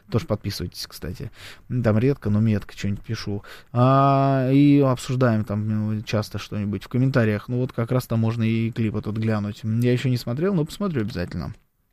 Тоже подписывайтесь, кстати. Там редко, но метко что-нибудь пишу. И обсуждаем там часто что-нибудь в комментариях. Ну вот как раз там можно и клип этот глянуть. Я еще не смотрел, но посмотрю обязательно.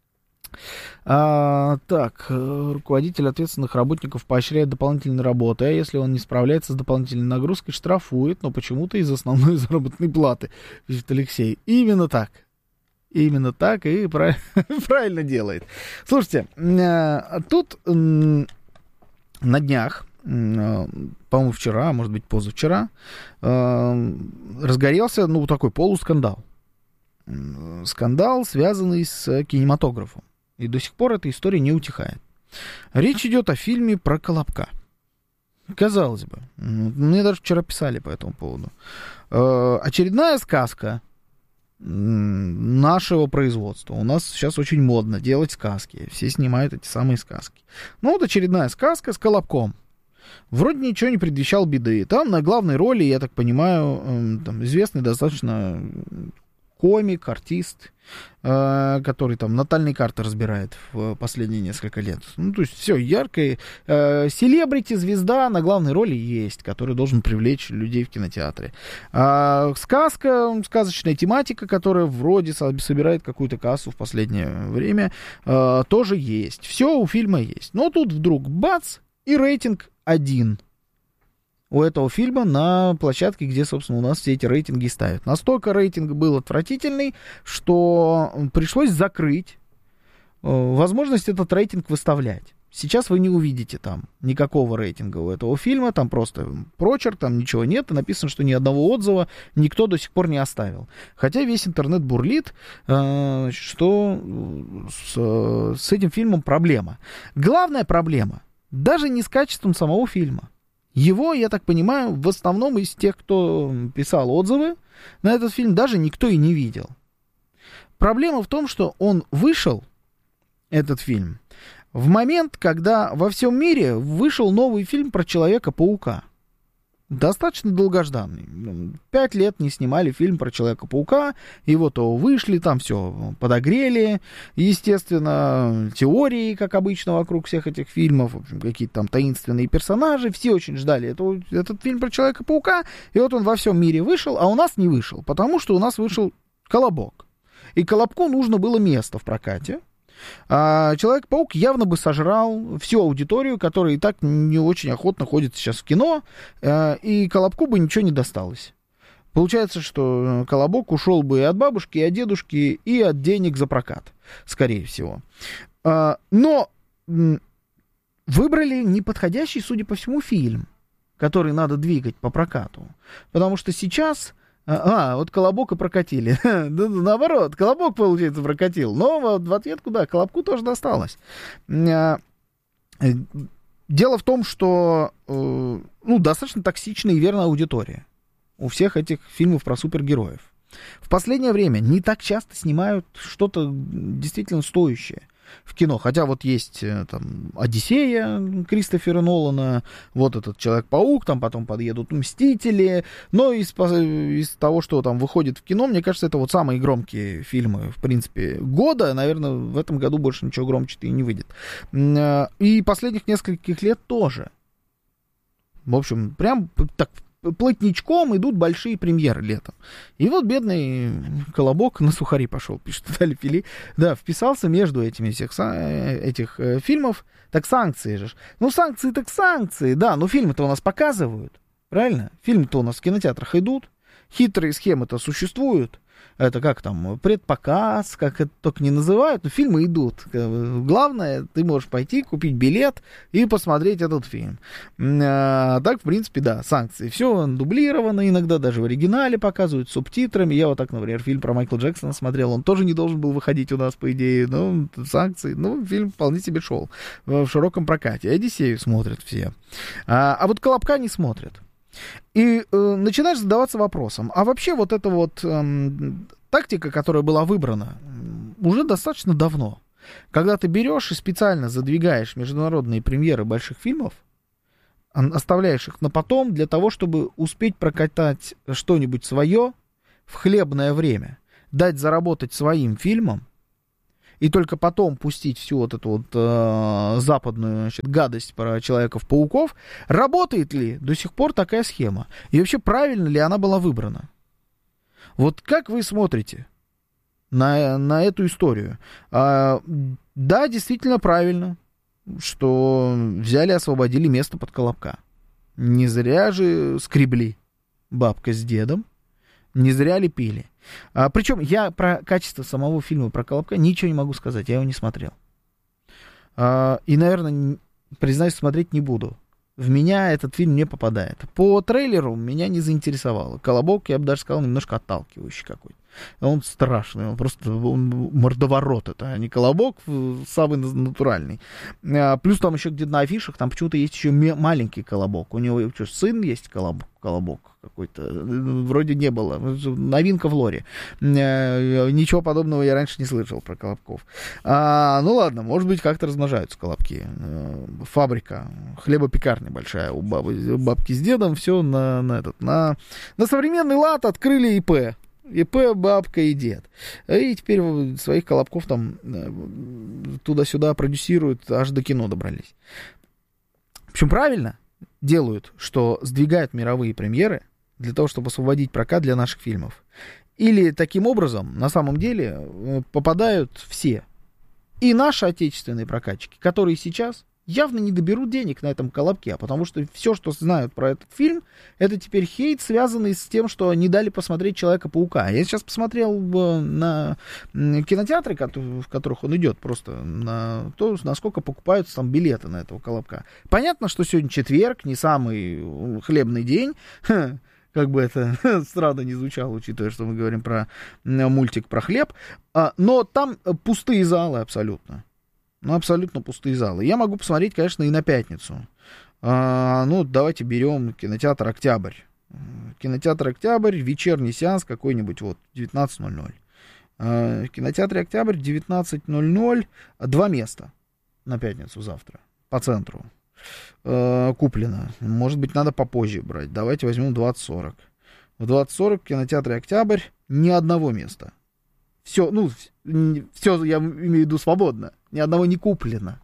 Так, руководитель ответственных работников поощряет дополнительные работы, а если он не справляется с дополнительной нагрузкой, штрафует, но почему-то из основной заработной платы, пишет Алексей. Именно так. Именно так и правильно делает. Слушайте, тут на днях, по-моему, вчера, может быть, позавчера, разгорелся, ну, такой полускандал. Скандал, связанный с кинематографом. И до сих пор эта история не утихает. Речь идет о фильме про Колобка. Казалось бы. Мне даже вчера писали по этому поводу. Очередная сказка нашего производства. У нас сейчас очень модно делать сказки. Все снимают эти самые сказки. Ну вот очередная сказка с Колобком. Вроде ничего не предвещал беды. Там на главной роли, я так понимаю, там известный достаточно комик, артист, который там натальные карты разбирает в последние несколько лет. Ну, то есть все яркое. Селебрити-звезда на главной роли есть, который должен привлечь людей в кинотеатре. Сказка, сказочная тематика, которая вроде собирает какую-то кассу в последнее время, тоже есть. Все у фильма есть. Но тут вдруг бац, и рейтинг 1. У этого фильма на площадке, где, собственно, у нас все эти рейтинги ставят. Настолько рейтинг был отвратительный, что пришлось закрыть возможность этот рейтинг выставлять. Сейчас вы не увидите там никакого рейтинга у этого фильма, там просто прочерк, там ничего нет, и написано, что ни одного отзыва никто до сих пор не оставил. Хотя весь интернет бурлит, что с этим фильмом проблема. Главная проблема даже не с качеством самого фильма. Его, я так понимаю, в основном из тех, кто писал отзывы на этот фильм, даже никто и не видел. Проблема в том, что он вышел, этот фильм, в момент, когда во всем мире вышел новый фильм про Человека-паука. Достаточно долгожданный. 5 лет не снимали фильм про Человека-паука, и вот вышли, там все подогрели, естественно, теории, как обычно, вокруг всех этих фильмов, в общем, какие-то там таинственные персонажи, все очень ждали этот фильм про Человека-паука, и вот он во всем мире вышел, а у нас не вышел, потому что у нас вышел Колобок. И Колобку нужно было место в прокате. А Человек-паук явно бы сожрал всю аудиторию, которая и так не очень охотно ходит сейчас в кино, и Колобку бы ничего не досталось. Получается, что Колобок ушел бы и от бабушки, и от дедушки, и от денег за прокат, скорее всего. Но выбрали неподходящий, судя по всему, фильм, который надо двигать по прокату. Потому что сейчас... вот Колобок и прокатили. Наоборот, Колобок, получается, прокатил. Но в ответку, да, Колобку тоже досталось. Дело в том, что достаточно токсичная и верная аудитория у всех этих фильмов про супергероев. В последнее время не так часто снимают что-то действительно стоящее в кино. Хотя вот есть там «Одиссея» Кристофера Нолана, вот этот «Человек-паук», там потом подъедут «Мстители». Но из того, что там выходит в кино, мне кажется, это вот самые громкие фильмы, в принципе, года. Наверное, в этом году больше ничего громче-то и не выйдет. И последних нескольких лет тоже. В общем, прям так плотничком идут большие премьеры летом. И вот бедный Колобок на сухари пошел, пишет Наталья Фили. Да, вписался между этими этих фильмов. Так санкции же. Ну, санкции так санкции, да, но фильмы-то у нас показывают. Правильно? Фильмы-то у нас в кинотеатрах идут. Хитрые схемы-то существуют. Это как там, предпоказ, как это только не называют, но фильмы идут. Главное, ты можешь пойти, купить билет и посмотреть этот фильм. Так, в принципе, да, санкции. Все дублировано, иногда даже в оригинале показывают, с субтитрами. Я вот так, например, фильм про Майкла Джексона смотрел, он тоже не должен был выходить у нас, по идее, но санкции, фильм вполне себе шел в широком прокате. «Одиссею» смотрят все. А вот «Колобка» не смотрят. И начинаешь задаваться вопросом, а вообще вот эта вот тактика, которая была выбрана уже достаточно давно, когда ты берешь и специально задвигаешь международные премьеры больших фильмов, оставляешь их на потом для того, чтобы успеть прокатать что-нибудь свое в хлебное время, дать заработать своим фильмам, и только потом пустить всю вот эту вот западную, значит, гадость про Человеков-пауков, работает ли до сих пор такая схема? И вообще правильно ли она была выбрана? Вот как вы смотрите на эту историю? Да, действительно правильно, что взяли, освободили место под Колобка. Не зря же скребли бабка с дедом, не зря лепили. Причем я про качество самого фильма про Колобка ничего не могу сказать, я его не смотрел. И, наверное, признаюсь, смотреть не буду. В меня этот фильм не попадает. По трейлеру меня не заинтересовало. Колобок, я бы даже сказал, немножко отталкивающий какой-то. Он страшный, он просто мордоворот это, а не Колобок, самый натуральный. Плюс там еще где-то на афишах, там почему-то есть еще маленький Колобок. У него что, сын есть Колобок какой-то? Вроде не было. Новинка в лоре. Ничего подобного я раньше не слышал про Колобков. Ну ладно, может быть, как-то размножаются Колобки. Фабрика, хлебопекарня большая у бабки с дедом. Все на современный лад открыли ИП. ИП, бабка и дед. И теперь своих Колобков там туда-сюда продюсируют, аж до кино добрались. В общем, правильно делают, что сдвигают мировые премьеры для того, чтобы освободить прокат для наших фильмов. Или таким образом, на самом деле, попадают все. И наши отечественные прокатчики, которые сейчас явно не доберут денег на этом Колобке, потому что все, что знают про этот фильм, это теперь хейт, связанный с тем, что не дали посмотреть Человека-паука. Я сейчас посмотрел на кинотеатры, в которых он идет, просто на то, насколько покупаются там билеты на этого Колобка. Понятно, что сегодня четверг, не самый хлебный день, как бы это странно не звучало, учитывая, что мы говорим про мультик про хлеб, но там пустые залы абсолютно. Ну, абсолютно пустые залы. Я могу посмотреть, конечно, и на пятницу. Давайте берем кинотеатр «Октябрь». Кинотеатр «Октябрь», вечерний сеанс какой-нибудь, вот, 19:00. В кинотеатре «Октябрь» 19:00, 2 места на пятницу завтра, по центру. Куплено. Может быть, надо попозже брать. Давайте возьмем 20:40. В 20:40 в кинотеатре «Октябрь» ни одного места. Все, все, я имею в виду, свободно. Ни одного не куплено.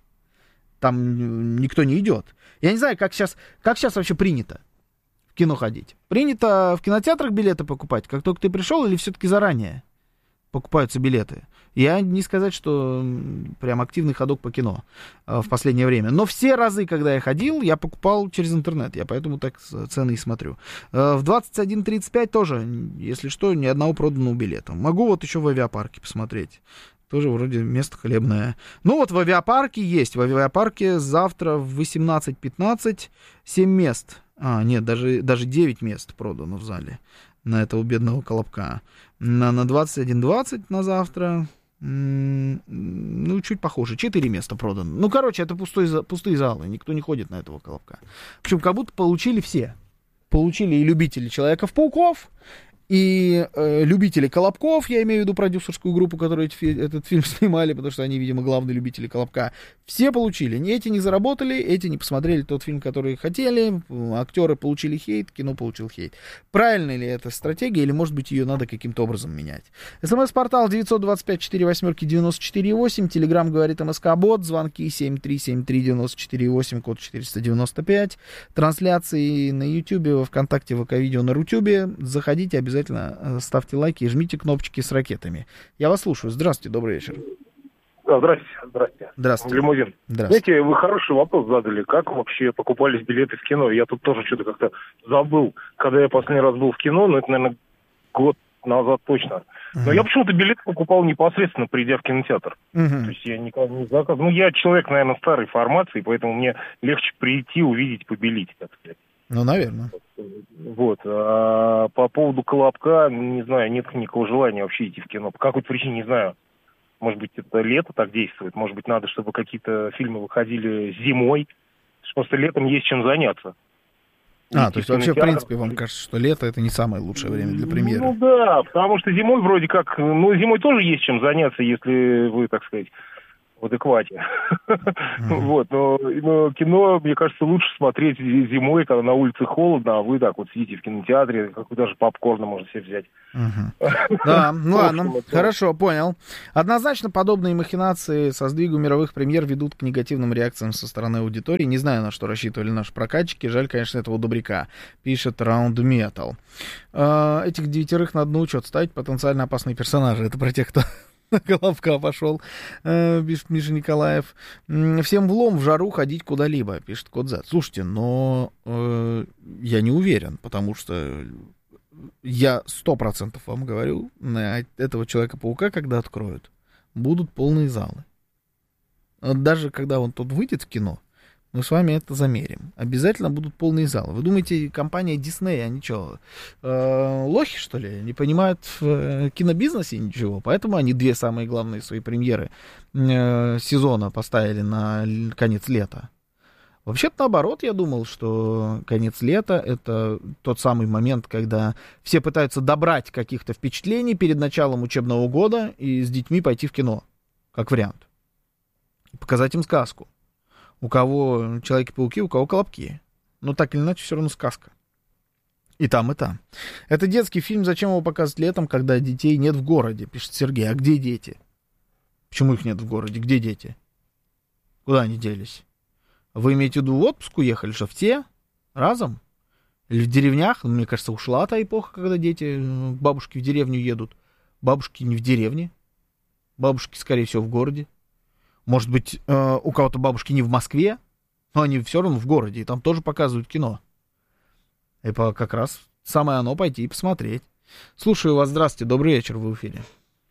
Там никто не идет. Я не знаю, как сейчас вообще принято в кино ходить. Принято в кинотеатрах билеты покупать, как только ты пришел, или все-таки заранее покупаются билеты? Я не сказать, что прям активный ходок по кино в последнее время. Но все разы, когда я ходил, я покупал через интернет. Я поэтому так цены и смотрю. В 21:35 тоже, если что, ни одного проданного билета. Могу вот еще в авиапарке посмотреть. Тоже вроде место хлебное. Ну вот в авиапарке есть. В авиапарке завтра в 18:15 7 мест. Нет, даже 9 мест продано в зале на этого бедного Колобка. На 21:20 на завтра, чуть похоже, 4 места продано. Короче, это пустые залы, никто не ходит на этого Колобка. Причем как будто получили все. Получили и любители Человеков-пауков, и любители Колобков, я имею в виду продюсерскую группу, которая этот фильм снимали, потому что они, видимо, главные любители Колобка. Все получили. Эти не заработали, эти не посмотрели тот фильм, который хотели, актеры получили хейт, кино получил хейт. Правильная ли это стратегия, или, может быть, ее надо каким-то образом менять? СМС-портал 925-48-94-8, Телеграм говорит МСК-бот, звонки 7373-94-8, код 495, трансляции на Ютьюбе, во Вконтакте, ВК-видео на Рутюбе. Заходите, обязательно ставьте лайки и жмите кнопочки с ракетами. Я вас слушаю. Здравствуйте, добрый вечер. Здравствуйте. Здравствуйте. Лимузин. Здравствуйте. Знаете, вы хороший вопрос задали. Как вообще покупались билеты в кино? Я тут тоже что-то как-то забыл. Когда я последний раз был в кино, это, наверное, год назад точно. Но я почему-то билеты покупал непосредственно, придя в кинотеатр. То есть я никогда не заказывал. Я человек, наверное, старой формации, поэтому мне легче прийти, увидеть, побелить, так сказать. Наверное. Вот. А по поводу Колобка, не знаю, нет никакого желания вообще идти в кино. По какой-то причине, не знаю. Может быть, это лето так действует. Может быть, надо, чтобы какие-то фильмы выходили зимой. Просто летом есть чем заняться. То есть вообще, в принципе, вам кажется, что лето — это не самое лучшее время для премьеры? Да, потому что зимой вроде как... зимой тоже есть чем заняться, если вы, так сказать, в адеквате. Вот, но кино, мне кажется, лучше смотреть зимой, когда на улице холодно, а вы так вот сидите в кинотеатре, как даже попкорна можно себе взять. Да, ну ладно, хорошо, понял. Однозначно подобные махинации со сдвигом мировых премьер ведут к негативным реакциям со стороны аудитории. Не знаю, на что рассчитывали наши прокатчики. Жаль, конечно, этого добряка, пишет Round Metal. Этих 9 надо на учет ставить, потенциально опасные персонажи. Это про тех, кто на Колобка пошел, пишет Миша Николаев. Всем влом в жару ходить куда-либо, пишет Кот Z. Слушайте, но я не уверен, потому что я 100% вам говорю, на этого Человека-паука, когда откроют, будут полные залы. Даже когда он тут выйдет в кино, мы с вами это замерим. Обязательно будут полные залы. Вы думаете, компания Disney, они что, лохи, что ли? Не понимают в кинобизнесе ничего? Поэтому они 2 самые главные свои премьеры сезона поставили на конец лета. Вообще-то наоборот, я думал, что конец лета — это тот самый момент, когда все пытаются добрать каких-то впечатлений перед началом учебного года и с детьми пойти в кино, как вариант. Показать им сказку. У кого Человеки-пауки, у кого Колобки. Но так или иначе, все равно сказка. И там, и там. Это детский фильм, зачем его показывать летом, когда детей нет в городе, пишет Сергей. А где дети? Почему их нет в городе? Где дети? Куда они делись? Вы имеете в виду в отпуск уехали, что все? Разом? Или в деревнях? Мне кажется, ушла та эпоха, когда дети к бабушке в деревню едут. Бабушки не в деревне. Бабушки, скорее всего, в городе. Может быть, у кого-то бабушки не в Москве, но они все равно в городе, и там тоже показывают кино. И как раз самое оно пойти и посмотреть. Слушаю вас, здравствуйте, добрый вечер, вы в эфире.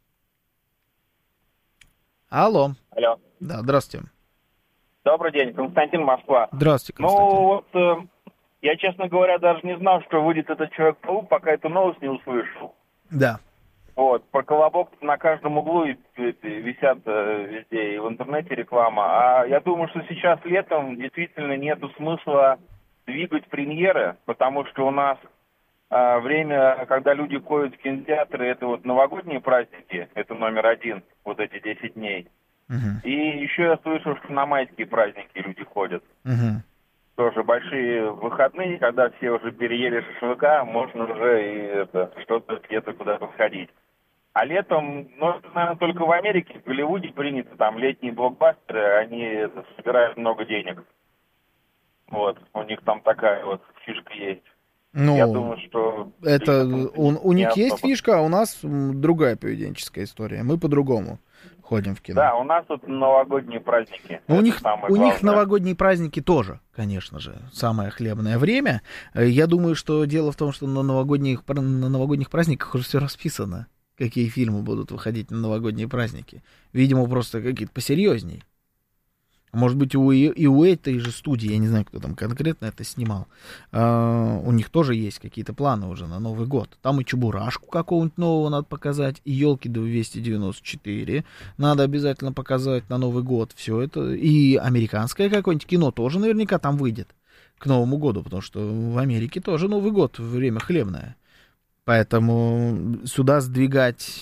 Алло. Алло. Да, здравствуйте. Добрый день, Константин, Москва. Здравствуйте, Константин. Ну вот, я, честно говоря, даже не знал, что выйдет этот Человек-паук, пока эту новость не услышал. Да. Вот, про Колобок на каждом углу висят везде, и в интернете реклама. А я думаю, что сейчас летом действительно нету смысла двигать премьеры, потому что у нас время, когда люди ходят в кинотеатры, это вот новогодние праздники, это номер 1, вот эти 10 дней. И еще я слышал, что на майские праздники люди ходят. Тоже большие выходные, когда все уже переели шашлыка, можно уже и что-то где-то куда-то сходить. А летом, ну, это, наверное, только в Америке, в Голливуде принято, там летние блокбастеры, они собирают много денег. Вот, у них там такая вот фишка есть. Ну, я думаю, что... Это у них есть фишка, а у нас другая поведенческая история. Мы по-другому ходим в кино. Да, у нас тут новогодние праздники. У них новогодние праздники тоже, конечно же, самое хлебное время. Я думаю, что дело в том, что на новогодних праздниках уже все расписано, какие фильмы будут выходить на новогодние праздники. Видимо, просто какие-то посерьезней. Может быть, у этой же студии, я не знаю, кто там конкретно это снимал, у них тоже есть какие-то планы уже на Новый год. Там и Чебурашку какого-нибудь нового надо показать, и Елки-294 надо обязательно показать на Новый год. Все это. И американское какое-нибудь кино тоже наверняка там выйдет к Новому году, потому что в Америке тоже Новый год, время хлебное. Поэтому туда сдвигать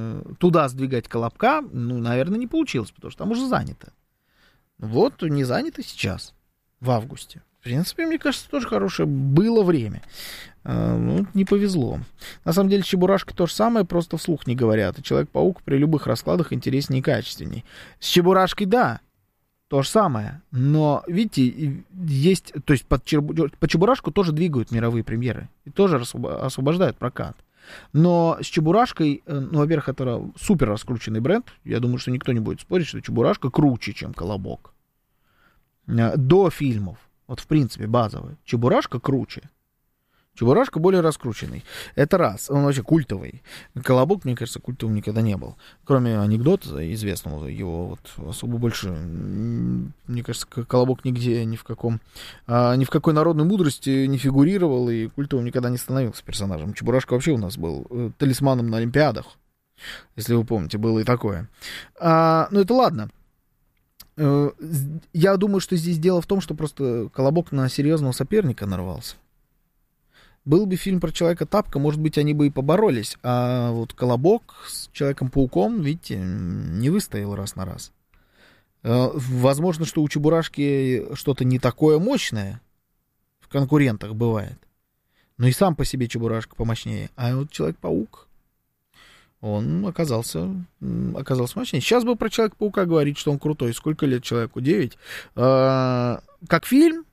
Колобка, ну, наверное, не получилось, потому что там уже занято. Вот, не заняты сейчас, в августе. В принципе, мне кажется, тоже хорошее было время. Ну, не повезло. На самом деле, Чебурашка то же самое, просто вслух не говорят. И Человек-паук при любых раскладах интереснее и качественней. С Чебурашкой, да, то же самое. Но, видите, есть... То есть по Чебурашку тоже двигают мировые премьеры. И тоже освобождают прокат. Но с Чебурашкой, ну, во-первых, это супер раскрученный бренд. Я думаю, что никто не будет спорить, что Чебурашка круче, чем Колобок. До фильмов. Вот, в принципе, базовый. Чебурашка круче. Чебурашка более раскрученный. Это раз. Он вообще культовый. Колобок, мне кажется, культовым никогда не был. Кроме анекдота известного, его вот особо больше... Мне кажется, Колобок нигде ни в какой народной мудрости не фигурировал, и культовым никогда не становился персонажем. Чебурашка вообще у нас был талисманом на Олимпиадах. Если вы помните, было и такое. Ну, это ладно. Я думаю, что здесь дело в том, что просто Колобок на серьезного соперника нарвался. Был бы фильм про Человека-тапка, может быть, они бы и поборолись. А вот Колобок с Человеком-пауком, видите, не выстоял раз на раз. Возможно, что у Чебурашки что-то не такое мощное в конкурентах бывает. Но и сам по себе Чебурашка помощнее. А вот Человек-паук, он оказался мощнее. Сейчас бы про Человека-паука говорить, что он крутой. Сколько лет человеку? 9. Как фильм,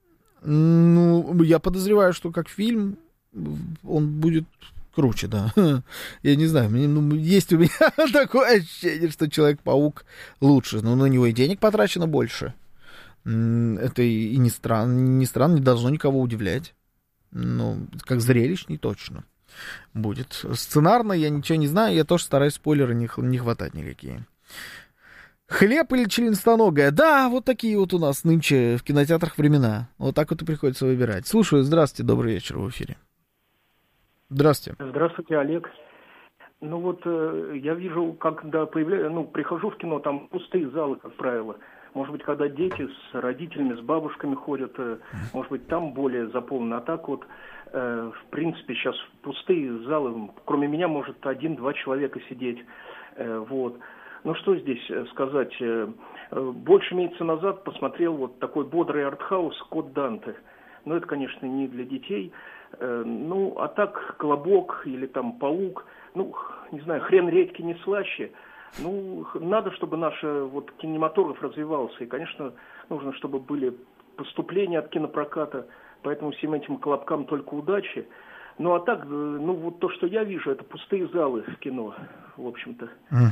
ну, я подозреваю, что как фильм он будет круче, да. Я не знаю, есть у меня такое ощущение, что Человек-паук лучше. Но на него и денег потрачено больше. Это и не странно, не должно никого удивлять. Ну, как зрелищней точно будет. Сценарно я ничего не знаю, я тоже стараюсь спойлеры не хватать никакие. Хлеб или членистоногая? Да, вот такие вот у нас нынче в кинотеатрах времена. Вот так вот и приходится выбирать. Слушаю, здравствуйте, добрый вечер в эфире. Здравствуйте. Здравствуйте, Олег. Ну вот я вижу, когда прихожу в кино, там пустые залы, как правило. Может быть, когда дети с родителями, с бабушками ходят, может быть, там более заполнено. А так вот, в принципе, сейчас пустые залы, кроме меня, может 1-2 человека сидеть. Вот. Ну, что здесь сказать? Больше месяца назад посмотрел вот такой бодрый артхаус «Код Данте». Но это, конечно, не для детей. Ну, а так «Колобок» или там «Паук», ну, не знаю, «Хрен редьки не слаще». Ну, надо, чтобы наш вот кинематограф развивался. И, конечно, нужно, чтобы были поступления от кинопроката. Поэтому всем этим «Колобкам» только удачи. Ну, а так, ну, вот то, что я вижу, это пустые залы в кино, в общем-то.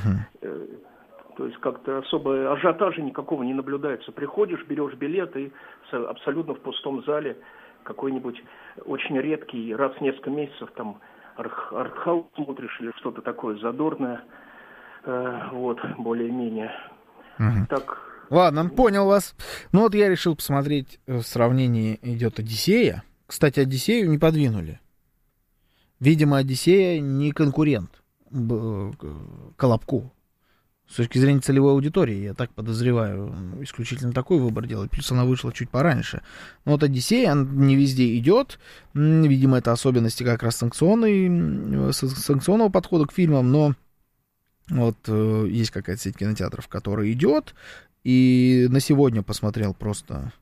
То есть как-то особо ажиотажа никакого не наблюдается. Приходишь, берешь билет и абсолютно в пустом зале какой-нибудь очень редкий, раз в несколько месяцев там артхаус смотришь или что-то такое задорное. Вот, более-менее. Так. Ладно, понял вас. Ну вот я решил посмотреть, в сравнении идет «Одиссея». Кстати, «Одиссею» не подвинули. Видимо, «Одиссея» не конкурент «Колобку». С точки зрения целевой аудитории, я так подозреваю, исключительно такой выбор делать. Плюс она вышла чуть пораньше. Но вот «Одиссея» не везде идет. Видимо, это особенности как раз санкционного подхода к фильмам, но вот есть какая-то сеть кинотеатров, которая идет, и на сегодня посмотрел просто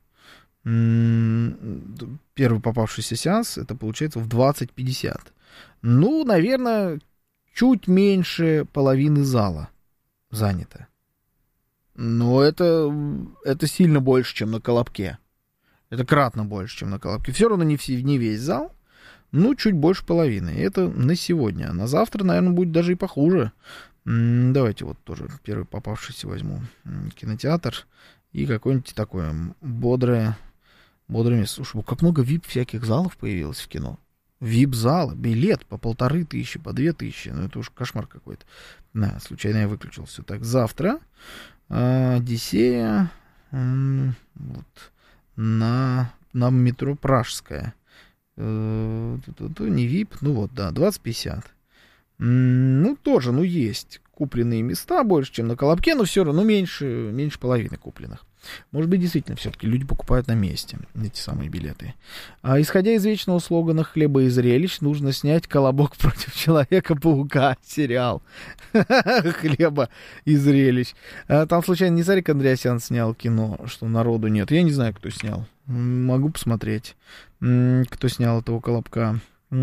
первый попавшийся сеанс, это получается в 20:50. Ну, наверное, чуть меньше половины зала занято. Но это сильно больше, чем на «Колобке». Это кратно больше, чем на «Колобке». Все равно не весь зал, но чуть больше половины. И это на сегодня. А на завтра, наверное, будет даже и похуже. Давайте вот тоже первый попавшийся возьму кинотеатр и какое-нибудь такое бодрое место. Слушай, как много VIP всяких залов появилось в кино. VIP-залы, билет по 1500, по 2000. Ну, это уж кошмар какой-то. Да, случайно я выключил все. Так, завтра «Одиссея» вот, на метро Пражская. Не VIP, ну вот, да, 20:50. Ну, тоже, ну, есть купленные места больше, чем на «Колобке», но все равно меньше половины купленных. Может быть, действительно, все-таки люди покупают на месте эти самые билеты. А исходя из вечного слогана «Хлеба и зрелищ», нужно снять «Колобок против Человека-паука» сериал. «Хлеба и зрелищ». Там, случайно, не Сарик Андреасян снял кино, что народу нет. Я не знаю, кто снял. Могу посмотреть, кто снял этого «Колобка».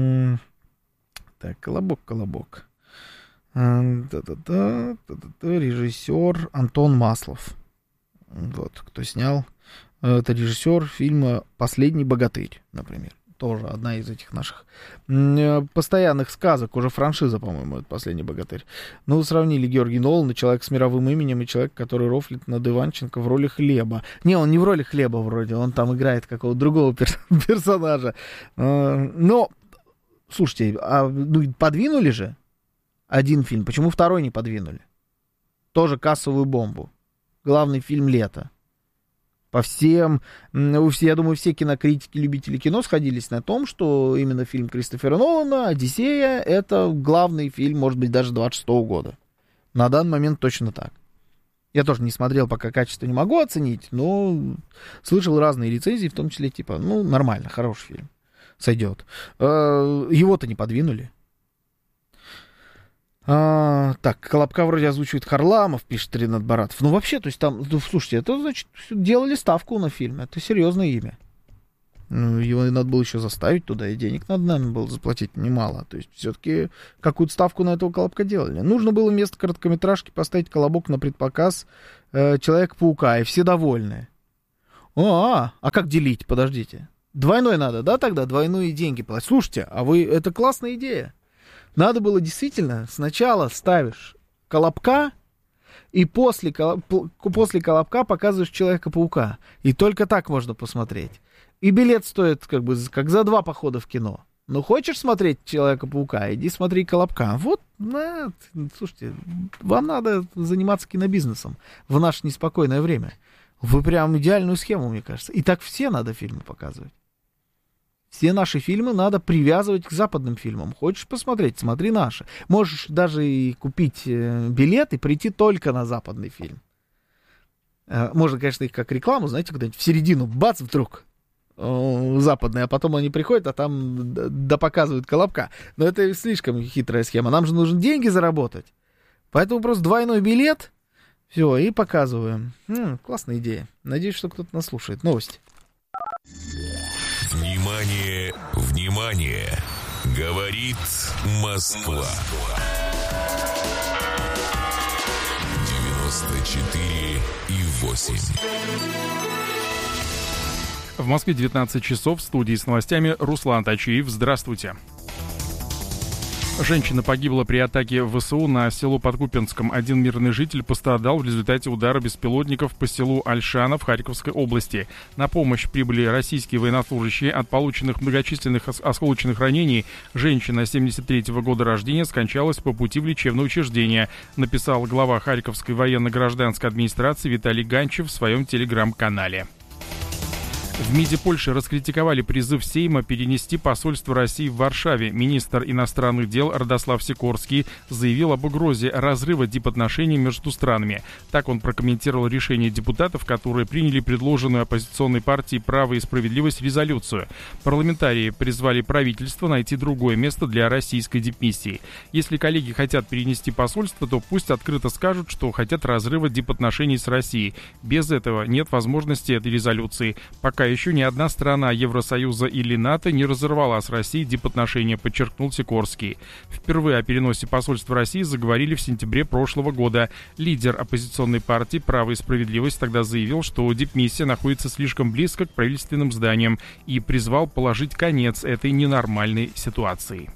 Так, «Колобок». Режиссер Антон Маслов. Вот, кто снял. Это режиссер фильма «Последний богатырь», например. Тоже одна из этих наших постоянных сказок, уже франшиза, по-моему, это «Последний богатырь». Ну, сравнили Георгий Нолан, человек с мировым именем, и человек, который рофлит над Иванченко в роли Хлеба. Не, он не в роли Хлеба вроде, он там играет какого-то другого персонажа. Но, слушайте, подвинули же один фильм, почему второй не подвинули? Тоже кассовую бомбу. Главный фильм лета. По всем, я думаю, все кинокритики, любители кино сходились на том, что именно фильм Кристофера Нолана «Одиссея» — это главный фильм, может быть, даже 26-го года. На данный момент точно так. Я тоже не смотрел, пока качество не могу оценить, но слышал разные рецензии, в том числе, типа, ну, нормально, хороший фильм, сойдет. Его-то не подвинули. Так, Колобка вроде озвучивает Харламов, пишет Ренат Баратов. Ну, вообще, то есть там, ну, слушайте, это, значит, делали ставку на фильм. Это серьезное имя. Ну, его надо было еще заставить туда, и денег надо нам было заплатить немало. То есть все-таки какую-то ставку на этого Колобка делали. Нужно было вместо короткометражки поставить Колобок на предпоказ Человека-паука, и все довольны. А как делить? Подождите. Двойной надо, да, тогда? Двойные деньги платить. Слушайте, это классная идея. Надо было действительно сначала ставишь Колобка, и после Колобка показываешь Человека-паука. И только так можно посмотреть. И билет стоит как за 2 похода в кино. Ну, хочешь смотреть Человека-паука, иди смотри Колобка. Вот, слушайте, вам надо заниматься кинобизнесом в наше неспокойное время. Вы прям идеальную схему, мне кажется. И так все надо фильмы показывать. Все наши фильмы надо привязывать к западным фильмам. Хочешь посмотреть, смотри наши. Можешь даже и купить билет и прийти только на западный фильм. Можно, конечно, их как рекламу, знаете, куда-нибудь в середину, бац, вдруг западные, а потом они приходят, а там допоказывают Колобка. Но это слишком хитрая схема. Нам же нужно деньги заработать. Поэтому просто двойной билет, все, и показываем. Классная идея. Надеюсь, что кто-то нас слушает. Новости. Внимание, внимание! Говорит Москва. 94,8. В Москве 19 часов. В студии с новостями Руслан Тачиев. Здравствуйте. Женщина погибла при атаке ВСУ на село под Купянском. Один мирный житель пострадал в результате удара беспилотников по селу Альшана в Харьковской области. На помощь прибыли российские военнослужащие. От полученных многочисленных осколочных ранений женщина 73-го года рождения скончалась по пути в лечебное учреждение, написал глава Харьковской военно-гражданской администрации Виталий Ганчев в своем телеграм-канале. В МИДе Польши раскритиковали призыв Сейма перенести посольство России в Варшаве. Министр иностранных дел Радослав Сикорский заявил об угрозе разрыва дипотношений между странами. Так он прокомментировал решение депутатов, которые приняли предложенную оппозиционной партией «Право и справедливость» резолюцию. Парламентарии призвали правительство найти другое место для российской дипмиссии. Если коллеги хотят перенести посольство, то пусть открыто скажут, что хотят разрыва дипотношений с Россией. Без этого нет возможности этой резолюции. Пока еще ни одна страна Евросоюза или НАТО не разорвала с Россией дипотношения, подчеркнул Сикорский. Впервые о переносе посольства России заговорили в сентябре прошлого года. Лидер оппозиционной партии «Право и справедливость» тогда заявил, что дипмиссия находится слишком близко к правительственным зданиям и призвал положить конец этой ненормальной ситуации.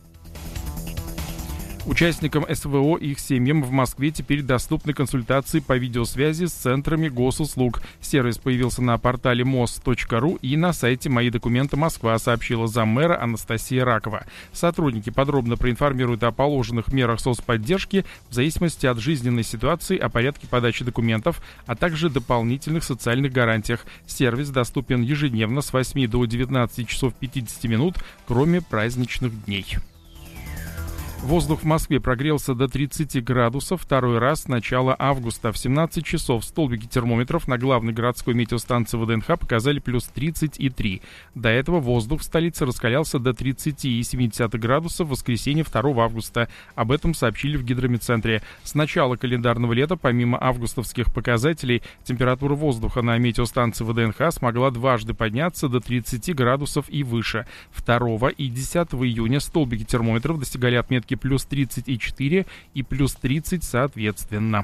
Участникам СВО и их семьям в Москве теперь доступны консультации по видеосвязи с центрами госуслуг. Сервис появился на портале mos.ru и на сайте «Мои документы Москва», сообщила заммэра Анастасия Ракова. Сотрудники подробно проинформируют о положенных мерах соцподдержки в зависимости от жизненной ситуации, о порядке подачи документов, а также дополнительных социальных гарантиях. Сервис доступен ежедневно с 8 до 19 часов 50 минут, кроме праздничных дней. Воздух в Москве прогрелся до 30 градусов второй раз с начала августа. В 17 часов столбики термометров на главной городской метеостанции ВДНХ показали плюс 33. До этого воздух в столице раскалялся до 30,7 градусов в воскресенье 2 августа. Об этом сообщили в гидрометцентре. С начала календарного лета, помимо августовских показателей, температура воздуха на метеостанции ВДНХ смогла дважды подняться до 30 градусов и выше. 2 и 10 июня столбики термометров достигали отметки плюс 34 и плюс 30 соответственно.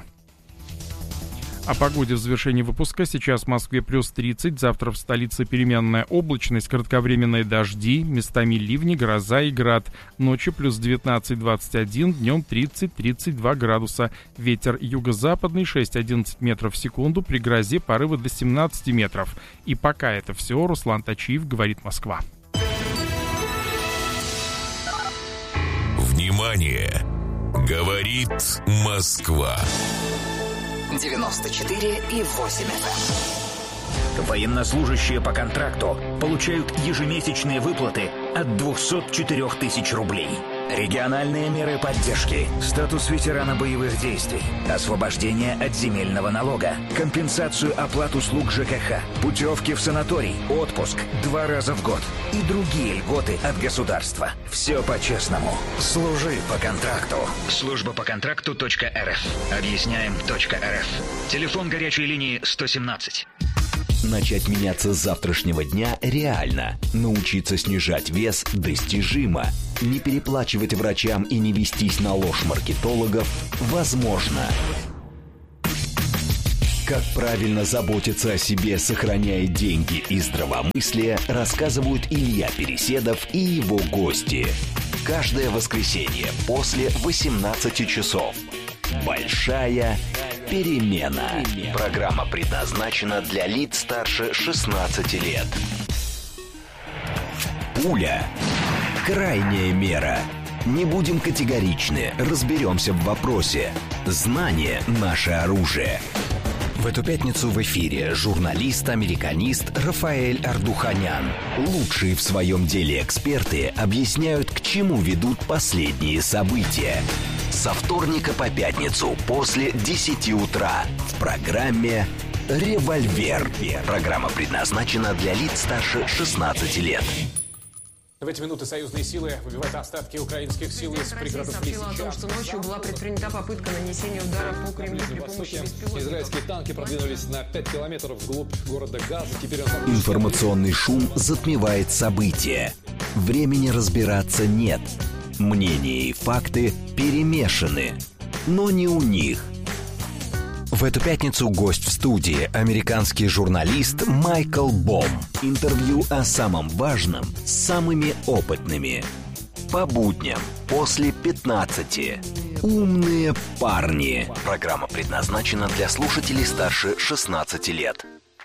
О погоде в завершении выпуска. Сейчас в Москве плюс 30, завтра в столице переменная облачность, кратковременные дожди, местами ливни, гроза и град. Ночью плюс 19-21, днем 30-32 градуса. Ветер юго-западный 6-11 метров в секунду, при грозе порывы до 17 метров. И пока это все. Руслан Тачиев, говорит Москва. Внимание! Говорит Москва. 94,8 FM. Военнослужащие по контракту получают ежемесячные выплаты от 204 тысяч рублей. Региональные меры поддержки, статус ветерана боевых действий, освобождение от земельного налога, компенсацию оплат услуг ЖКХ, путевки в санаторий, отпуск 2 раза в год и другие льготы от государства. Все по-честному. Служи по контракту. Служба по контракту.рф. Объясняем.рф. Телефон горячей линии 117. Начать меняться с завтрашнего дня реально. Научиться снижать вес достижимо. Не переплачивать врачам и не вестись на ложь маркетологов возможно. Как правильно заботиться о себе, сохраняя деньги и здравомыслие, рассказывают Илья Переседов и его гости. Каждое воскресенье после 18 часов. Большая перемена. Программа предназначена для лиц старше 16 лет. Пуля. Крайняя мера. Не будем категоричны, разберемся в вопросе. Знание – наше оружие. В эту пятницу в эфире журналист-американист Рафаэль Ардуханян. Лучшие в своем деле эксперты объясняют, к чему ведут последние события. Со вторника по пятницу после 10 утра в программе «Револьвер». Программа предназначена для лиц старше 16 лет. В эти минуты союзные силы выбивают остатки украинских сил из пригородов Лисичанска. Сообщила о том, что ночью была предпринята попытка нанесения удара по Кремлю при помощи беспилотников. Израильские танки продвинулись на 5 километров вглубь города Газа. Теперь Информационный шум затмевает события. Времени разбираться нет. Мнения и факты перемешаны. Но не у них. В эту пятницу гость в студии – американский журналист Майкл Бом. Интервью о самом важном с самыми опытными. По будням после 15. Умные парни. Программа предназначена для слушателей старше 16 лет.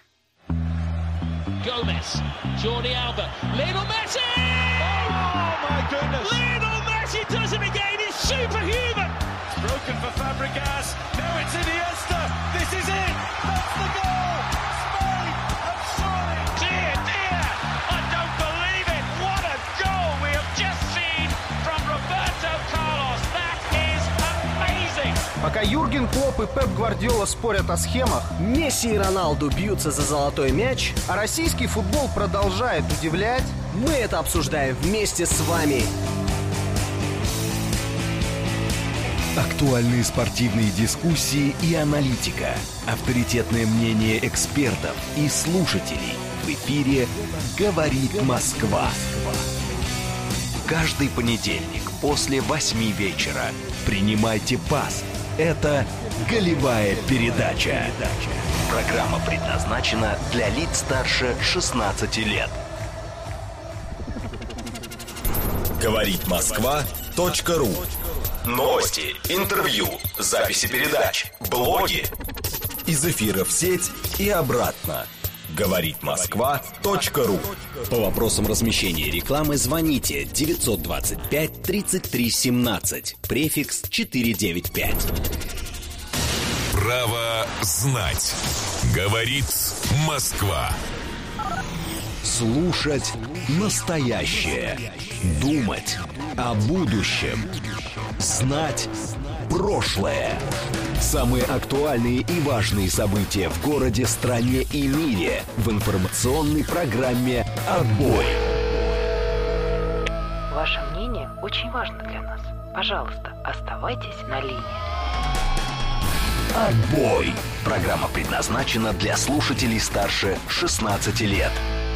Gomez, Jordi Alba, Lionel Messi! Oh my goodness! Lionel Messi does it again. He's superhuman. It's broken for Fabregas. Now it's Iniesta. This is it. That's the goal. Spain have scored. Dear, dear, I don't believe it. What a goal we have just seen from Roberto Carlos. That is amazing. Пока Юрген Клопп и Пеп Гвардиола спорят о схемах, Месси и Роналду бьются за золотой мяч, а российский футбол продолжает удивлять, мы это обсуждаем вместе с вами. Актуальные спортивные дискуссии и аналитика. Авторитетное мнение экспертов и слушателей. В эфире «Говорит Москва». Каждый понедельник после 8 вечера. Принимайте пас. Это «Голевая передача». Программа предназначена для лиц старше 16 лет. Говорит Москва.ру. Новости, интервью, записи передач, блоги. Из эфира в сеть и обратно. Говорит Москва.ру. По вопросам размещения рекламы звоните 925 33 17, префикс 495. Право знать. Говорит Москва. Слушать настоящее. Думать о будущем. Знать прошлое. Самые актуальные и важные события в городе, стране и мире в информационной программе «Отбой». Ваше мнение очень важно для нас. Пожалуйста, оставайтесь на линии. «Отбой». Программа предназначена для слушателей старше 16 лет.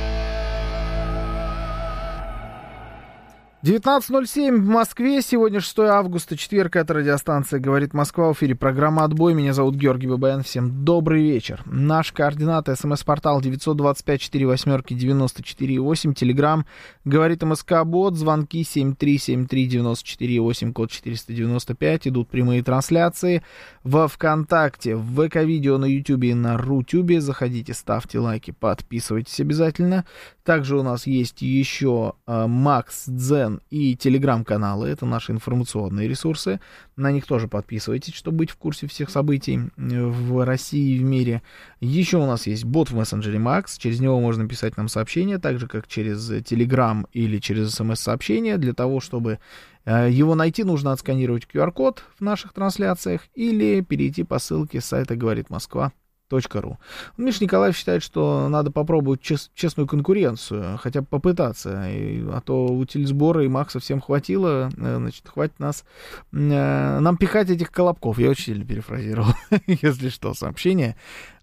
19:07 в Москве. Сегодня 6 августа, четверг. Это радиостанция «Говорит Москва». В эфире программа «Отбой». Меня зовут Георгий Бабаян. Всем добрый вечер. Наш координаты: СМС-портал 925-48-94-8. Телеграм «Говорит МСК-бот». Звонки 7373-94-8, код 495. Идут прямые трансляции во ВКонтакте, в ВК-видео, на Ютубе и на Рутюбе. Заходите, ставьте лайки, подписывайтесь обязательно. Также у нас есть еще Макс Дзен и телеграм-каналы. Это наши информационные ресурсы. На них тоже подписывайтесь, чтобы быть в курсе всех событий в России и в мире. Еще у нас есть бот в мессенджере Max. Через него можно писать нам сообщения, так же, как через телеграм или через смс-сообщения. Для того, чтобы его найти, нужно отсканировать QR-код в наших трансляциях или перейти по ссылке с сайта «Говорит Москва». .ру. Миша Николаев считает, что надо попробовать честную конкуренцию, хотя бы попытаться, а то утильсбора и Макса всем хватило, значит, хватит нам пихать этих колобков. Я очень сильно перефразировал, если что, сообщение.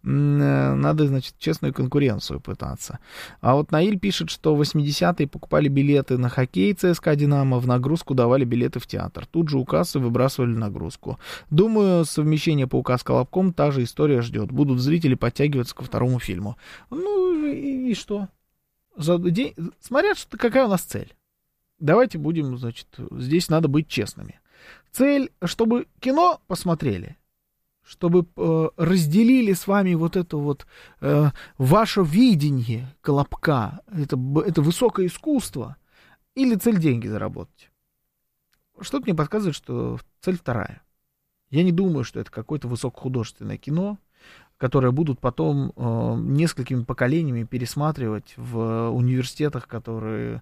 Надо, значит, честную конкуренцию пытаться. А вот Наиль пишет, что в 80-е покупали билеты на хоккей ЦСКА «Динамо», в нагрузку давали билеты в театр. Тут же у кассы выбрасывали нагрузку. Думаю, совмещение «Паука» с «Колобком» та же история ждет. Будут зрители подтягиваться ко второму фильму. Ну и что? Смотря, какая у нас цель. Давайте будем, значит, здесь надо быть честными. Цель, чтобы кино посмотрели, чтобы разделили с вами вот это вот ваше видение «Колобка», это высокое искусство, или цель деньги заработать. Что-то мне подсказывает, что цель вторая. Я не думаю, что это какое-то высокохудожественное кино, которое будут потом несколькими поколениями пересматривать в университетах, которые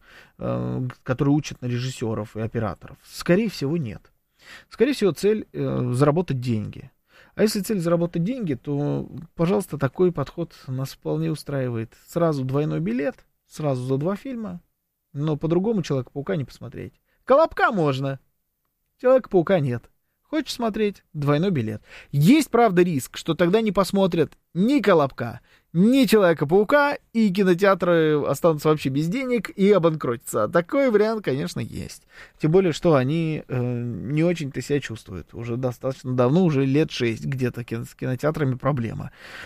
учат на режиссеров и операторов. Скорее всего, нет. Скорее всего, цель заработать деньги. А если цель заработать деньги, то, пожалуйста, такой подход нас вполне устраивает. Сразу двойной билет, сразу за 2 фильма, но по-другому Человека-паука не посмотреть. Колобка можно, Человека-паука нет. Хочешь смотреть? Двойной билет. Есть, правда, риск, что тогда не посмотрят ни Колобка, ни Человека-паука, и кинотеатры останутся вообще без денег и обанкротятся. Такой вариант, конечно, есть. Тем более, что они не очень-то себя чувствуют. Уже достаточно давно, уже лет 6 где-то с кинотеатрами проблема.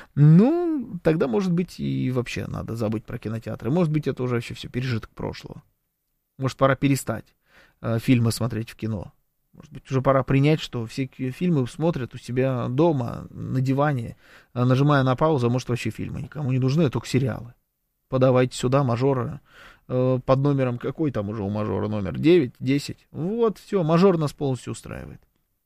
Ну, тогда, может быть, и вообще надо забыть про кинотеатры. Может быть, это уже вообще все пережиток прошлого. Может, пора перестать фильмы смотреть в кино. Может быть, уже пора принять, что все фильмы смотрят у себя дома, на диване, нажимая на паузу, а может, вообще фильмы никому не нужны, а только сериалы. Подавайте сюда «Мажора» под номером, какой там уже у «Мажора» номер? 9, 10. Вот, все, «Мажор» нас полностью устраивает.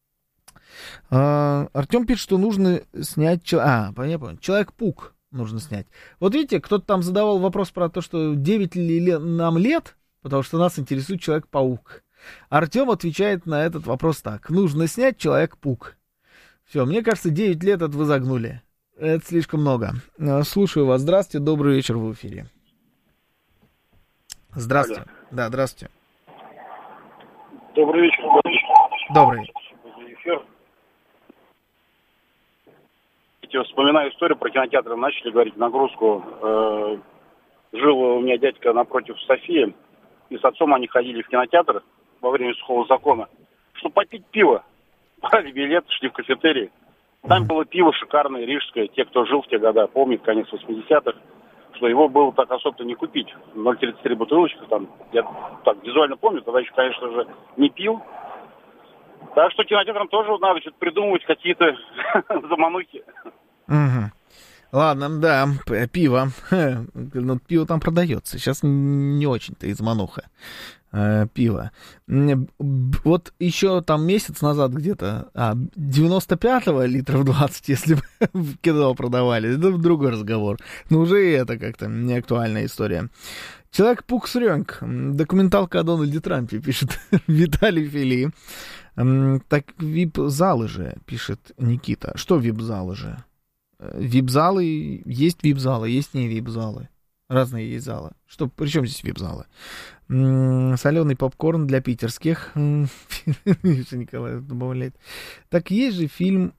Артем пишет, что нужно снять... я понял. «Человек-паук» нужно снять. Вот видите, кто-то там задавал вопрос про то, что 9 ли нам лет, потому что нас интересует Человек-паук. Артем отвечает на этот вопрос так. Нужно снять «Человек-паук». Все, мне кажется, 9 лет это вы загнули. Это слишком много. Слушаю вас. Здравствуйте, добрый вечер, в эфире. Здравствуйте. Алло. Да, здравствуйте. Добрый вечер. Добрый. Эфир. Вспоминаю историю про кинотеатр. Начали говорить нагрузку. Жил у меня дядька напротив Софии. И с отцом они ходили в кинотеатр во время сухого закона, чтобы попить пиво. Брали билет, шли в кафетерий. Там было пиво шикарное, рижское. Те, кто жил в те годы, помнят, конец 80-х, что его было так особо не купить. 0,33 бутылочка там. Я так визуально помню, тогда еще, конечно же, не пил. Так что кинотеатрам тоже надо что-то придумывать, какие-то заманухи. Угу. Ладно, да, пиво. Ну, пиво там продается. Сейчас не очень-то из мануха. Пиво. Вот еще там месяц назад где-то 95-го литров 20, если бы в кино продавали, это другой разговор. Но уже и это как-то не актуальная история. Человек-паук Срёнг. Документалка о Дональде Трампе, пишет Виталий Фили. Так вип-залы же, пишет Никита. Что вип-залы же? Вип-залы, есть вип-залы, есть не вип-залы. Разные есть залы. Что, при чем здесь вип-залы? Соленый попкорн для питерских. Николай добавляет. Так есть же фильм...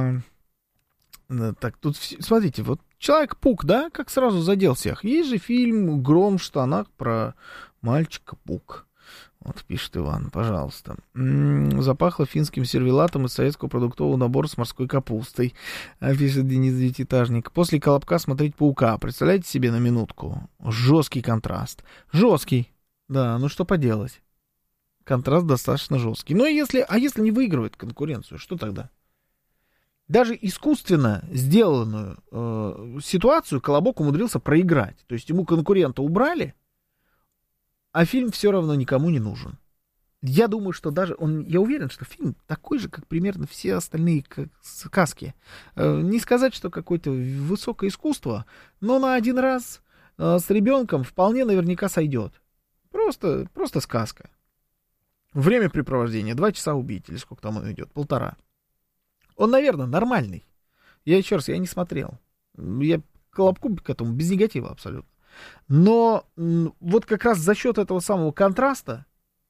Так, тут, смотрите, вот Человек-паук, да, как сразу задел всех. Есть же фильм «Гром в штанах» про мальчика-паук. Вот пишет Иван, пожалуйста. Запахло финским сервелатом из советского продуктового набора с морской капустой. Пишет Денис Девятиэтажник. После «Колобка» смотреть «Паука». Представляете себе на минутку? Жесткий контраст. Жесткий. Да, ну что поделать. Контраст достаточно жесткий. Ну, если не выигрывает конкуренцию, что тогда? Даже искусственно сделанную ситуацию «Колобок» умудрился проиграть. То есть ему конкурента убрали, а фильм все равно никому не нужен. Я думаю, что даже я уверен, что фильм такой же, как примерно все остальные сказки. Не сказать, что какое-то высокое искусство, но на один раз с ребенком вполне наверняка сойдет. Просто сказка. Времяпрепровождение 2 часа убить, или сколько там он идет, 1,5. Он, наверное, нормальный. Я еще раз, я не смотрел. Я Колобку к этому без негатива абсолютно. Но вот как раз за счет этого самого контраста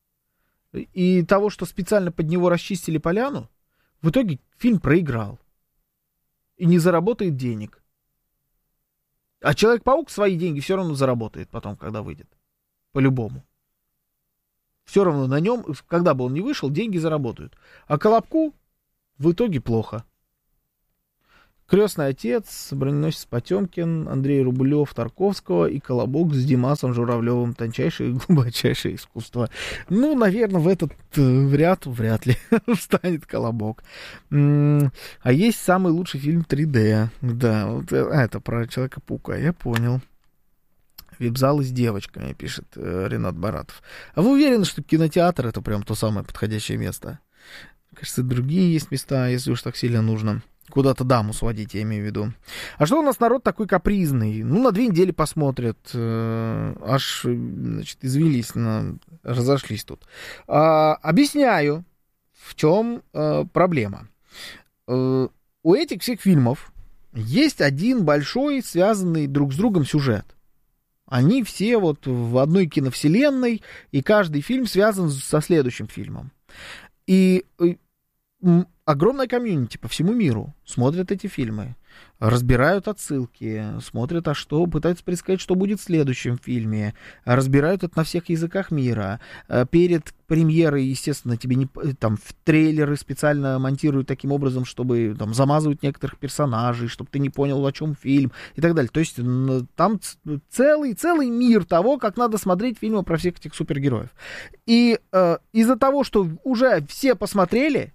и того, что специально под него расчистили поляну, в итоге фильм проиграл. И не заработает денег. А Человек-паук свои деньги все равно заработает потом, когда выйдет. По-любому. Все равно на нем, когда бы он ни вышел, деньги заработают. А Колобку в итоге плохо. «Крестный отец», «Броненосец Потемкин», Андрей Рублев, Тарковского и «Колобок» с Димасом Журавлевым. Тончайшее и глубочайшее искусство. Ну, наверное, в этот ряд вряд ли встанет «Колобок». А есть самый лучший фильм 3D. Да, вот, это про Человека-паука, я понял. «Вип-залы с девочками», пишет Ренат Баратов. А вы уверены, что кинотеатр — это прям то самое подходящее место? Кажется, другие есть места, если уж так сильно нужно. Куда-то даму сводить, я имею в виду. А что у нас народ такой капризный? Ну, на 2 недели посмотрят. Аж, значит, извелись, разошлись тут. Объясняю, в чем проблема. У этих всех фильмов есть один большой, связанный друг с другом сюжет. Они все вот в одной киновселенной, и каждый фильм связан со следующим фильмом. И огромная комьюнити по всему миру смотрят эти фильмы, разбирают отсылки, смотрят, пытаются предсказать, что будет в следующем фильме, разбирают это на всех языках мира. Перед премьерой, естественно, тебе там в трейлеры специально монтируют таким образом, чтобы там замазывать некоторых персонажей, чтобы ты не понял, о чем фильм и так далее. То есть там целый мир того, как надо смотреть фильмы про всех этих супергероев. И из-за того, что уже все посмотрели,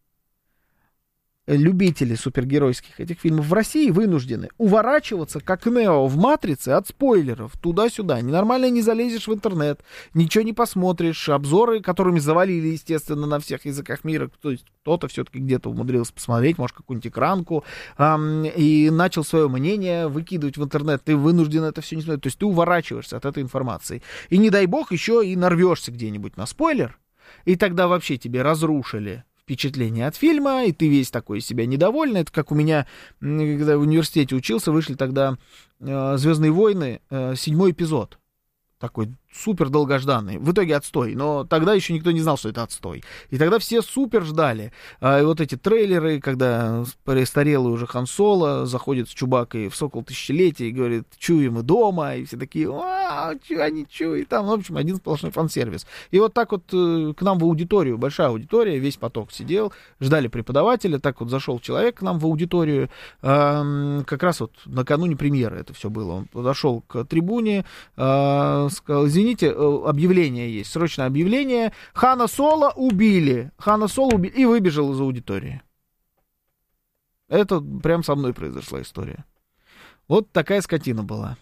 любители супергеройских этих фильмов в России вынуждены уворачиваться, как Нео в «Матрице», от спойлеров туда-сюда. Ненормально не залезешь в интернет, ничего не посмотришь, обзоры, которыми завалили, естественно, на всех языках мира. То есть кто-то все-таки где-то умудрился посмотреть, может, какую-нибудь экранку, и начал свое мнение выкидывать в интернет. Ты вынужден это все не смотреть. То есть ты уворачиваешься от этой информации. И не дай бог еще и нарвешься где-нибудь на спойлер, и тогда вообще тебе разрушили впечатление от фильма, и ты весь такой из себя недовольный. Это как у меня, когда в университете учился, вышли тогда «Звездные войны», 7-й эпизод. Такой супер долгожданный. В итоге отстой. Но тогда еще никто не знал, что это отстой. И тогда все супер ждали. И вот эти трейлеры, когда престарелый уже Хан Соло заходит с Чубакой в «Сокол Тысячелетия» и говорит: «Чуем мы дома». И все такие: они чуют. Там, в общем, один сплошной фан-сервис. И вот так вот к нам в аудиторию, большая аудитория, весь поток сидел, ждали преподавателя. Так вот зашел человек к нам в аудиторию. Как раз вот накануне премьеры это все было. Он подошел к трибуне, сказал: «Извините, объявление есть, срочное объявление. Хана Соло убили. И выбежал из аудитории». Это прям со мной произошла история. Вот такая скотина была.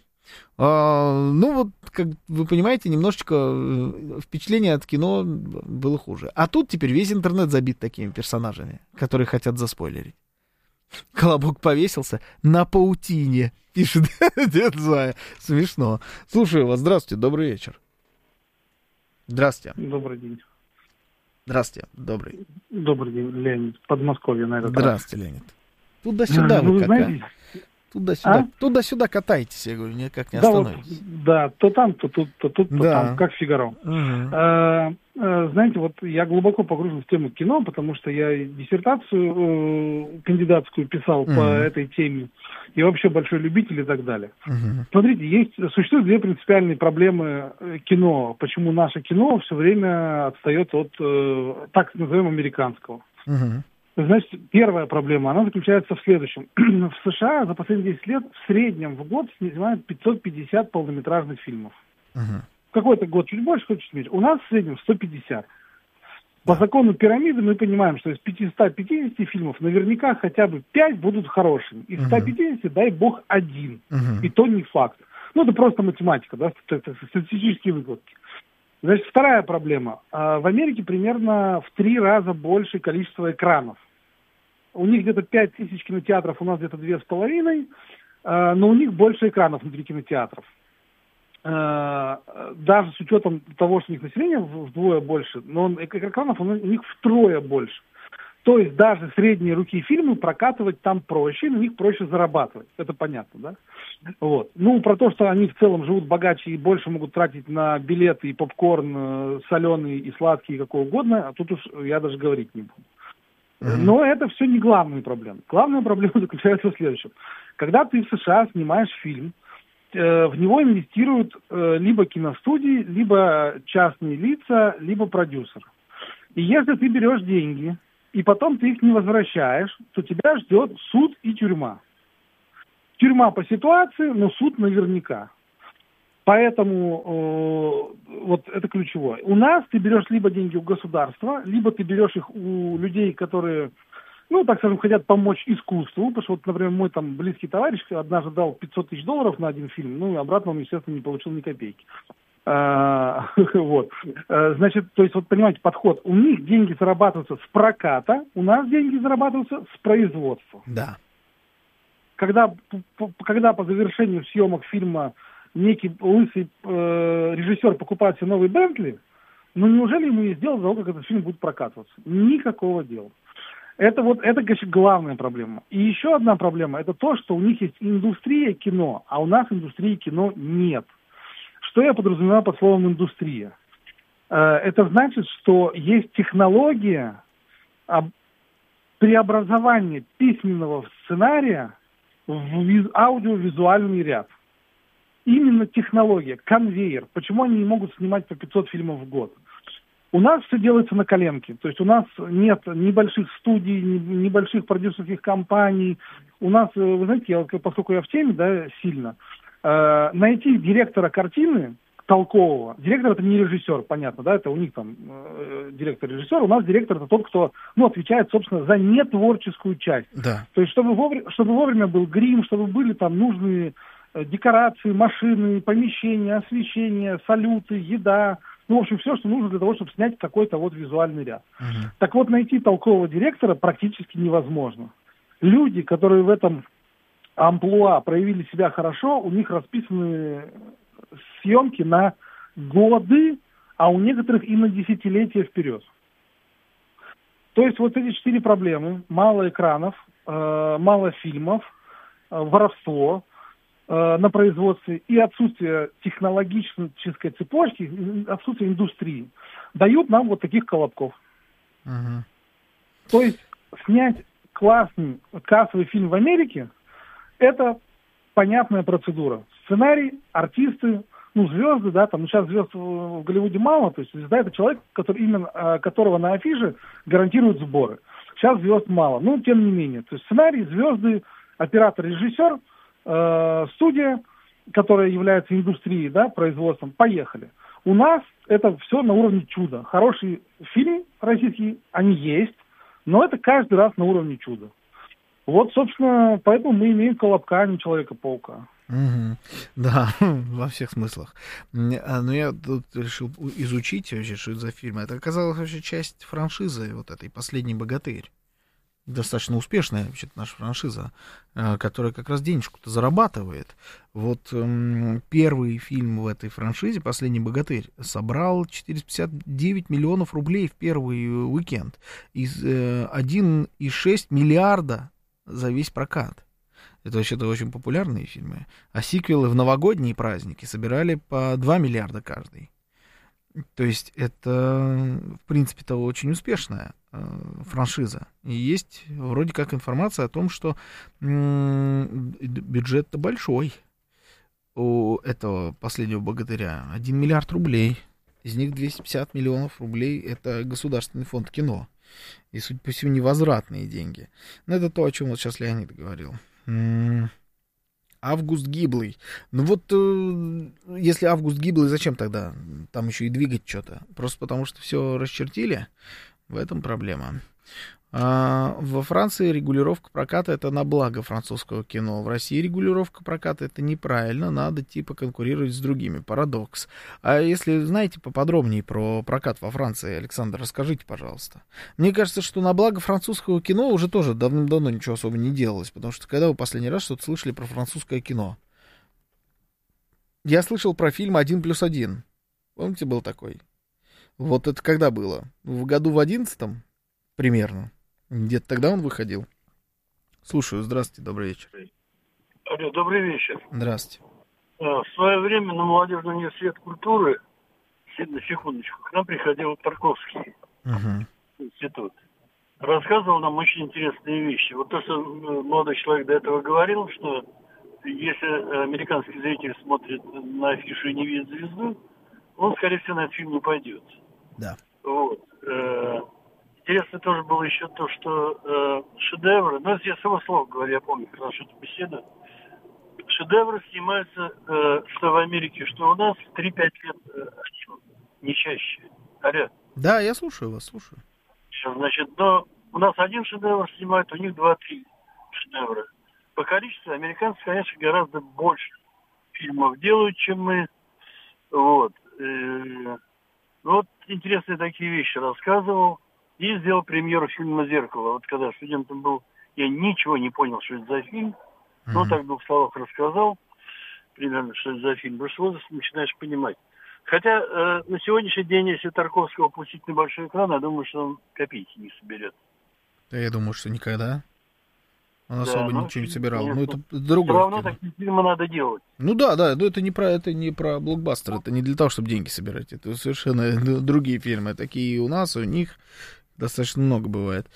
Ну вот, как вы понимаете, немножечко впечатление от кино было хуже. А тут теперь весь интернет забит такими персонажами, которые хотят заспойлерить. Колобок повесился на паутине, пишет Дед Зая. Смешно. Слушаю вас. Здравствуйте, добрый вечер. Здравствуйте. Добрый день. Здравствуйте, добрый. Добрый день, Леонид. Подмосковье на этот раз. Здравствуйте, Леонид. Туда-сюда вы как? Знаете... Туда-сюда. Туда-сюда катайтесь, я говорю, никак не остановитесь. Да, то там, то тут, то там, как Фигаро. Знаете, вот я глубоко погружен в тему кино, потому что я диссертацию кандидатскую писал по этой теме, и вообще большой любитель и так далее. Смотрите, существуют 2 принципиальные проблемы кино. Почему наше кино все время отстает от, так назовем, американского. Значит, первая проблема, она заключается в следующем. В США за последние 10 лет в среднем в год снимают 550 полнометражных фильмов. Какой-то год чуть больше, какой-то чуть меньше. У нас в среднем 150. По закону пирамиды мы понимаем, что из 550 фильмов наверняка хотя бы 5 будут хорошими. Из 150, дай бог, 1. И то не факт. Ну, это просто математика, да, статистические выкладки. Значит, вторая проблема. В Америке примерно в 3 раза больше количество экранов. У них где-то 5000 кинотеатров, у нас где-то 2500, но у них больше экранов внутри кинотеатров. Даже с учетом того, что у них население вдвое больше, но экранов у них втрое больше. То есть даже средние руки фильмы прокатывать там проще, на них проще зарабатывать. Это понятно, да? Вот. Ну, про то, что они в целом живут богаче и больше могут тратить на билеты и попкорн, соленый и сладкий, и какой угодно, а тут уж я даже говорить не буду. Но это все не главная проблема. Главная проблема заключается в следующем. Когда ты в США снимаешь фильм, в него инвестируют либо киностудии, либо частные лица, либо продюсер. И если ты берешь деньги, и потом ты их не возвращаешь, то тебя ждет суд и тюрьма. Тюрьма по ситуации, но суд наверняка. Поэтому вот это ключевое. У нас ты берешь либо деньги у государства, либо ты берешь их у людей, которые, ну, так скажем, хотят помочь искусству. Потому что, вот, например, мой там близкий товарищ однажды дал $500 000 на один фильм, ну, и обратно он, естественно, не получил ни копейки. Вот. Значит, то есть, вот понимаете, подход. У них деньги зарабатываются с проката, у нас деньги зарабатываются с производства. Да. Когда по завершению съемок фильма некий лысый режиссер покупает себе новый Бентли, ну неужели ему есть дело до того, как этот фильм будет прокатываться? Никакого дела. Это, конечно, главная проблема. И еще одна проблема, это то, что у них есть индустрия кино, а у нас индустрии кино нет. Что я подразумеваю под словом «индустрия»? Это значит, что есть технология преобразования письменного сценария в аудиовизуальный ряд. Именно технология, конвейер. Почему они не могут снимать по 500 фильмов в год? У нас все делается на коленке. То есть у нас нет ни больших студий, ни больших продюсерских компаний. У нас, вы знаете, поскольку я в теме, да, сильно, найти директора картины толкового. Директор — это не режиссер, понятно, да, это у них там директор-режиссер. У нас директор — это тот, кто, ну, отвечает, собственно, за нетворческую часть. Да. То есть чтобы вовремя был грим, чтобы были там нужные декорации, машины, помещения, освещение, салюты, еда. Ну, в общем, все, что нужно для того, чтобы снять какой-то вот визуальный ряд. Так вот, найти толкового директора практически невозможно. Люди, которые в этом амплуа проявили себя хорошо, у них расписаны съемки на годы, а у некоторых и на десятилетия вперед. То есть вот эти 4 проблемы: мало экранов, мало фильмов, воровство на производстве и отсутствие технологической цепочки, отсутствие индустрии, дают нам вот таких колобков. То есть снять классный кассовый фильм в Америке — это понятная процедура. Сценарий, артисты, ну, звезды, да, там, ну, сейчас звезд в Голливуде мало, то есть звезда — это человек, которого на афише гарантируют сборы. Сейчас звезд мало, но тем не менее. То есть сценарий, звезды, оператор, режиссер, студия, которая является индустрией, да, производством, поехали. У нас это все на уровне чуда. Хороший фильм российский, они есть, но это каждый раз на уровне чуда. Вот, собственно, поэтому мы имеем Колобка, а не Человека-паука. Да, во всех смыслах. Но я тут решил изучить вообще, что это за фильм. Это оказалось вообще часть франшизы вот этой «Последний богатырь». Достаточно успешная вообще наша франшиза, которая как раз денежку-то зарабатывает. Вот первый фильм в этой франшизе «Последний богатырь» собрал 459 миллионов рублей в первый уикенд. 1,6 миллиарда за весь прокат. Это вообще-то очень популярные фильмы. А сиквелы в новогодние праздники собирали по 2 миллиарда каждый. То есть это, в принципе-то, очень успешная франшиза. И есть вроде как информация о том, что бюджет-то большой у этого «Последнего богатыря». 1 миллиард рублей. Из них 250 миллионов рублей — это Государственный фонд кино. И, судя по всему, невозвратные деньги. Но это то, о чем вот сейчас Леонид говорил. Август Гиблый. Ну вот, если Август Гиблый, зачем тогда там еще и двигать что-то? Просто потому что все расчертили? В этом проблема. Во Франции регулировка проката — это на благо французского кино. В России регулировка проката — это неправильно, надо типа конкурировать с другими. Парадокс. А если знаете поподробнее про прокат во Франции, Александр, расскажите, пожалуйста. Мне кажется, что на благо французского кино уже тоже давным-давно ничего особо не делалось, потому что когда вы последний раз что-то слышали про французское кино? Я слышал про фильм «1+1». Помните, был такой? Вот это когда было? В году в 11-м примерно. Где-то тогда он выходил. Слушаю, здравствуйте, добрый вечер. Алло, добрый вечер. Здравствуйте. В свое время на Молодежный университет культуры, на секундочку, к нам приходил Тарковский институт. Рассказывал нам очень интересные вещи. Вот то, что молодой человек до этого говорил, что если американский зритель смотрит на афишу и не видит звезду, он, скорее всего, на этот фильм не пойдет. Да. Вот. Интересно тоже было еще то, что шедевры, ну, это я с его слов говорю, я помню, когда что-то беседу, шедевры снимаются, что в Америке, что у нас, 3-5 лет не чаще. Алло. Да, я слушаю вас, слушаю. Сейчас, значит, но у нас один шедевр снимают, у них 2-3 шедевра. По количеству американцы, конечно, гораздо больше фильмов делают, чем мы. Вот. Вот интересные такие вещи рассказывал. И сделал премьеру фильма «Зеркало». Вот когда студентом был, я ничего не понял, что это за фильм. Ну, так в словах рассказал примерно, что это за фильм. Потому что возраст начинаешь понимать. Хотя на сегодняшний день, если Тарковского пустить на большой экран, я думаю, что он копейки не соберет. Да, я думаю, что никогда. Он особо ничего не собирал. Конечно. Ну, это другое. Все равно кино. такие фильмы надо делать. Ну да, но это не про блокбастер, это не для того, чтобы деньги собирать. Это совершенно другие фильмы. Такие у нас, у них достаточно много бывает.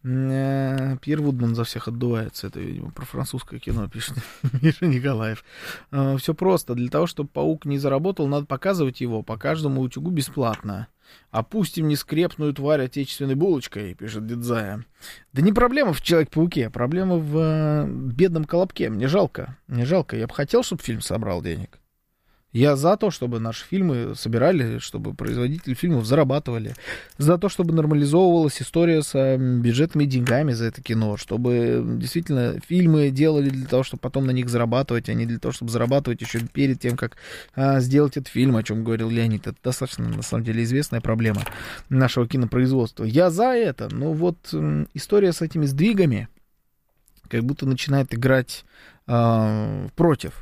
Пьер Вудман за всех отдувается. Это, видимо, про французское кино пишет Миша Николаев. Все просто. Для того, чтобы паук не заработал, надо показывать его по каждому утюгу бесплатно. Опустим нескрепную тварь отечественной булочкой, пишет Дедзая. Да не проблема в Человеке-пауке, проблема в бедном Колобке. Мне жалко. Я бы хотел, чтобы фильм собрал денег. Я за то, чтобы наши фильмы собирали, чтобы производители фильмов зарабатывали. За то, чтобы нормализовывалась история с бюджетными деньгами за это кино. Чтобы действительно фильмы делали для того, чтобы потом на них зарабатывать, а не для того, чтобы зарабатывать еще перед тем, как сделать этот фильм, о чем говорил Леонид. Это достаточно, на самом деле, известная проблема нашего кинопроизводства. Я за это, но вот история с этими сдвигами как будто начинает играть против.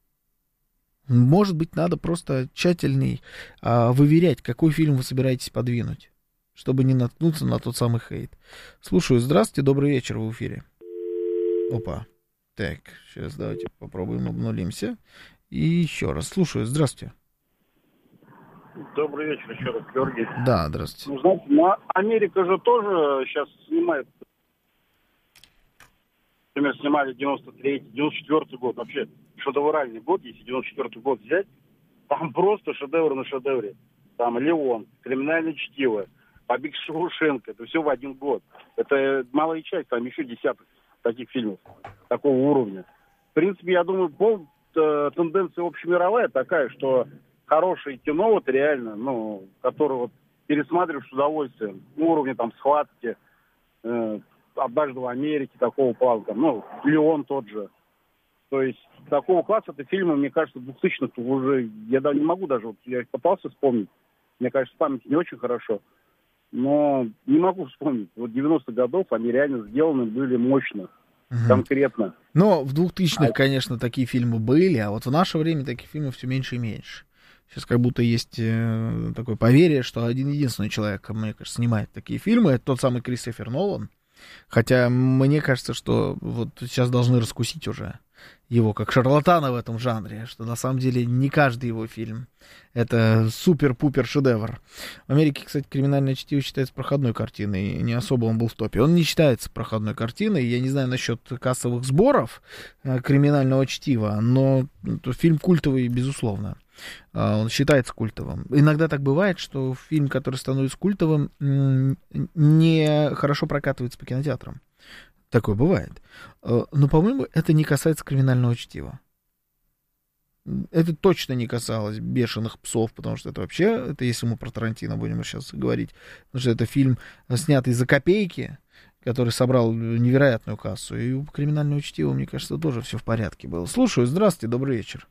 Может быть, надо просто тщательней выверять, какой фильм вы собираетесь подвинуть, чтобы не наткнуться на тот самый хейт. Слушаю. Здравствуйте, добрый вечер, в эфире. Опа. Так, сейчас давайте попробуем обнулимся. И еще раз. Слушаю. Здравствуйте. Добрый вечер еще раз, Георгий. Да, здравствуйте. Ну, знаете, Америка же тоже сейчас снимает. Например, снимали 93-й, 94-й год. Вообще шедевральный год, если 94-й год взять, там просто шедевр на шедевре. Там «Леон», «Криминальное чтиво», «Побег из Шоушенка». Это все в один год. Это малая часть, там еще десяток таких фильмов такого уровня. В принципе, я думаю, тенденция общемировая такая, что хорошее кино, вот реально, ну, которое вот пересматриваешь с удовольствием, уровня там схватки, «Однажды в Америке», такого плана, ну, «Леон» тот же. То есть такого класса это фильмы, мне кажется, 2000-х уже, я не могу даже, вот я их пытался вспомнить, мне кажется, память не очень хорошо, но не могу вспомнить. Вот 90-х годов они реально сделаны были мощно, конкретно. Но в 2000-х, конечно, такие фильмы были, а вот в наше время таких фильмов все меньше и меньше. Сейчас как будто есть такое поверье, что один-единственный человек, мне кажется, снимает такие фильмы, это тот самый Кристофер Нолан. Хотя мне кажется, что вот сейчас должны раскусить уже его как шарлатана в этом жанре, что на самом деле не каждый его фильм это супер-пупер шедевр. В Америке, кстати, «Криминальное чтиво» считается проходной картиной, и не особо он был в топе. Он не считается проходной картиной, я не знаю насчет кассовых сборов «Криминального чтива», но фильм культовый, безусловно. Он считается культовым. Иногда так бывает, что фильм, который становится культовым, не хорошо прокатывается по кинотеатрам. Такое бывает. Но, по-моему, это не касается «Криминального чтива». Это точно не касалось «Бешеных псов», потому что это вообще, это если мы про Тарантино будем сейчас говорить, потому что это фильм, снятый за копейки, который собрал невероятную кассу. И у криминального чтива, мне кажется, тоже все в порядке было. Слушаю, здравствуйте, добрый вечер.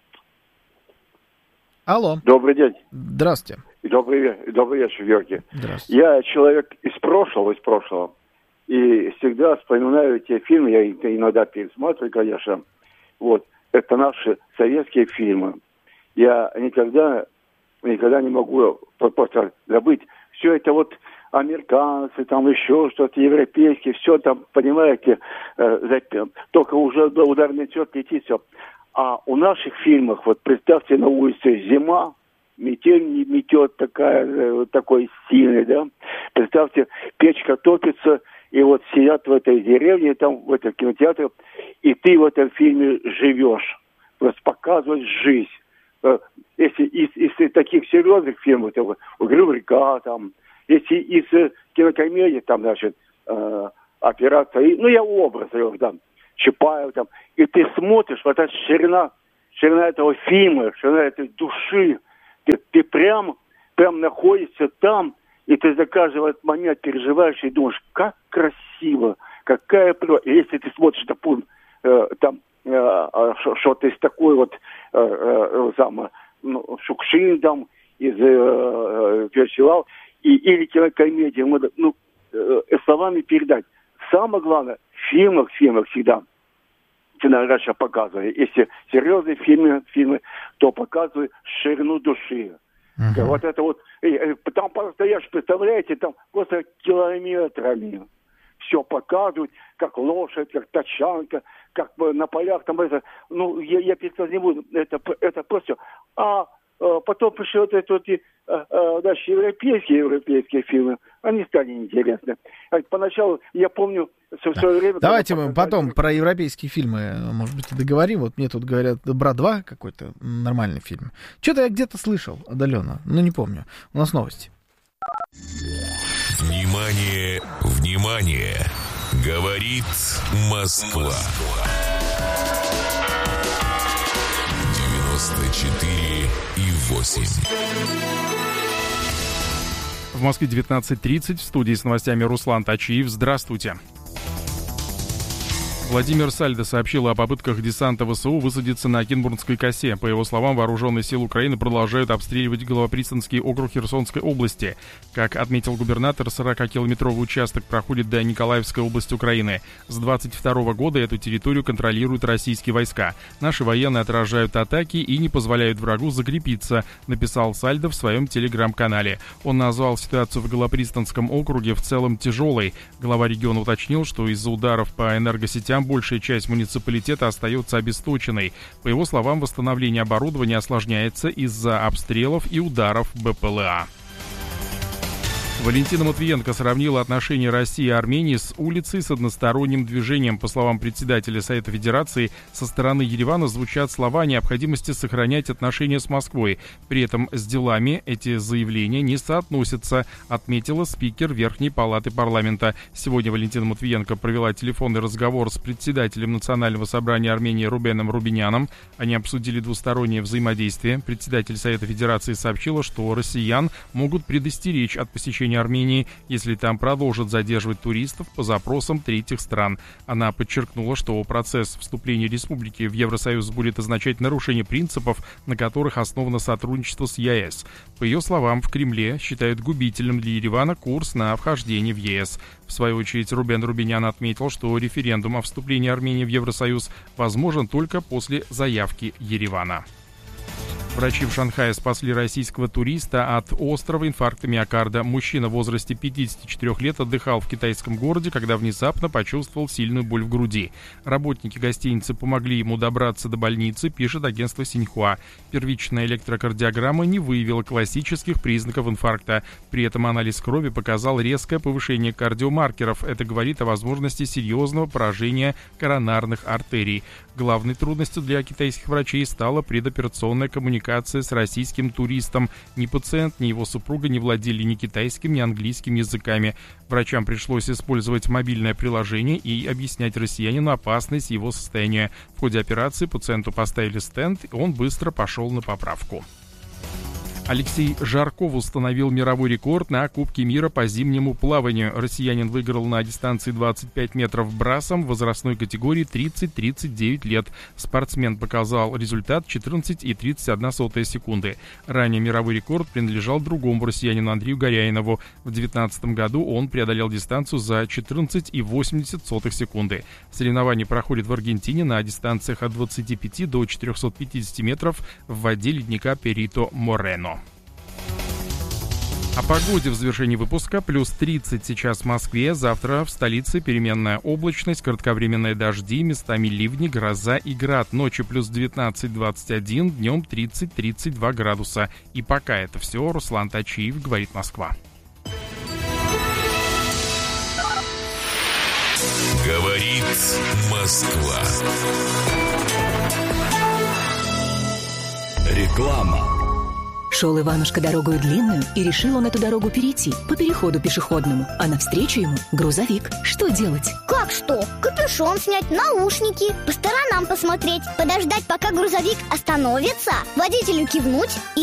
Алло. Добрый день. Здравствуйте. Добрый вечер, Георгий. Здравствуйте. Я человек из прошлого, и всегда вспоминаю те фильмы, я иногда пересматриваю, конечно. Вот, это наши советские фильмы. Я никогда не могу просто забыть. Все это вот американцы, там еще что-то, европейские, все там, понимаете, только уже ударный черт летит все. А у наших фильмах, вот представьте, на улице зима, метель не метет такой сильный, да. Представьте, печка топится, и вот сидят в этой деревне, там, в этом кинотеатре, и ты в этом фильме живешь. Просто показываешь жизнь. Если из таких серьезных фильмов, там, «Угрюм река», там, если из кинокомедии, там, значит, «Операция», ну, я образ его, там, Чапаев, там, и ты смотришь, вот эта ширина этого фильма, ширина этой души, ты прям находишься там, и ты за каждый этот момент переживаешь и думаешь, как красиво, какая природа. Если ты смотришь, допустим, там что-то из такой вот Шукшин там, из Персивал, или кинокомедия, словами передать. Самое главное, в фильмах всегда раньше показывали. Если серьезные фильмы, то показывают ширину души. Вот это вот, там постоишь, представляете, там просто километрами все показывают, как лошадь, как тачанка, как на полях, там это, я пересказать не буду, это просто. А потом пришли вот эти дальше европейские фильмы, они стали интересны. Поначалу, я помню, в свое время... Давайте мы потом про европейские фильмы, может быть, и договорим. Вот мне тут говорят, «Брат 2» какой-то нормальный фильм. Что-то я где-то слышал отдаленно, не помню. У нас новости. Внимание, внимание! Говорит Москва. 94,8. В Москве 19:30. В студии с новостями Руслан Тачиев. Здравствуйте. Владимир Сальдо сообщил о попытках десанта ВСУ высадиться на Кенбурнской косе. По его словам, вооруженные силы Украины продолжают обстреливать Головопристанский округ Херсонской области. Как отметил губернатор, 40-километровый участок проходит до Николаевской области Украины. С 22 года эту территорию контролируют российские войска. Наши военные отражают атаки и не позволяют врагу закрепиться, написал Сальдо в своем телеграм-канале. Он назвал ситуацию в Головопристанском округе в целом тяжелой. Глава региона уточнил, что из-за ударов по энергосетям большая часть муниципалитета остается обесточенной. По его словам, восстановление оборудования осложняется из-за обстрелов и ударов БПЛА. Валентина Матвиенко сравнила отношения России и Армении с улицей с односторонним движением. По словам председателя Совета Федерации, со стороны Еревана звучат слова о необходимости сохранять отношения с Москвой. При этом с делами эти заявления не соотносятся, отметила спикер Верхней Палаты парламента. Сегодня Валентина Матвиенко провела телефонный разговор с председателем Национального собрания Армении Рубеном Рубиняном. Они обсудили двустороннее взаимодействие. Председатель Совета Федерации сообщила, что россиян могут предостеречь от посещения Армении, если там продолжат задерживать туристов по запросам третьих стран. Она подчеркнула, что процесс вступления республики в Евросоюз будет означать нарушение принципов, на которых основано сотрудничество с ЕС. По ее словам, в Кремле считают губительным для Еревана курс на вхождение в ЕС. В свою очередь, Рубен Рубинян отметил, что референдум о вступлении Армении в Евросоюз возможен только после заявки Еревана. Врачи в Шанхае спасли российского туриста от острого инфаркта миокарда. Мужчина в возрасте 54 лет отдыхал в китайском городе, когда внезапно почувствовал сильную боль в груди. Работники гостиницы помогли ему добраться до больницы, пишет агентство Синьхуа. Первичная электрокардиограмма не выявила классических признаков инфаркта. При этом анализ крови показал резкое повышение кардиомаркеров. Это говорит о возможности серьезного поражения коронарных артерий. Главной трудностью для китайских врачей стала предоперационная коммуникация с российским туристом. Ни пациент, ни его супруга не владели ни китайским, ни английским языками. Врачам пришлось использовать мобильное приложение и объяснять россиянину опасность его состояния. В ходе операции пациенту поставили стенд, и он быстро пошел на поправку. Алексей Жарков установил мировой рекорд на Кубке мира по зимнему плаванию. Россиянин выиграл на дистанции 25 метров брасом в возрастной категории 30-39 лет. Спортсмен показал результат 14,31 секунды. Ранее мировой рекорд принадлежал другому россиянину Андрею Горяинову. В 2019 году он преодолел дистанцию за 14,80 секунды. Соревнования проходят в Аргентине на дистанциях от 25 до 450 метров в воде ледника Перито-Морено. О погоде в завершении выпуска. Плюс 30 сейчас в Москве. Завтра в столице переменная облачность, кратковременные дожди, местами ливни, гроза и град. Ночью плюс 19-21, днем 30-32 градуса. И пока это все. Руслан Тачиев, говорит Москва. Говорит Москва. Реклама. Шел Иванушка дорогою длинную, и решил он эту дорогу перейти по переходу пешеходному. А навстречу ему грузовик. Что делать? Как что? Капюшон снять, наушники, по сторонам посмотреть, подождать, пока грузовик остановится, водителю кивнуть и